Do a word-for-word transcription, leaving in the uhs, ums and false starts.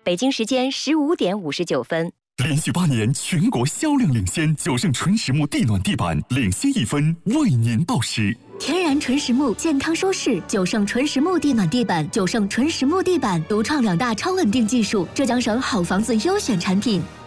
北京时间十五点五十九分。 连续八年全国销量领先，九盛纯实木地暖地板领先一分，为您报时。 天然纯实木，健康舒适。九盛纯实木地暖地板，九盛纯实木地板独创两大超稳定技术，浙江省好房子优选产品。